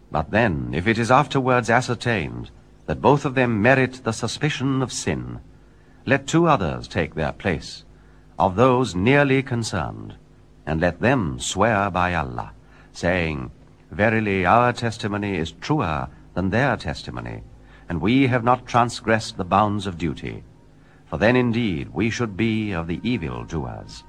But then, if it is afterwards ascertained that both of them merit the suspicion of sin, let two others take their place, of those nearly concerned, and let them swear by Allah, saying, Verily our testimony is truer than their testimony, and we have not transgressed the bounds of duty. For then indeed we should be of the evil doers.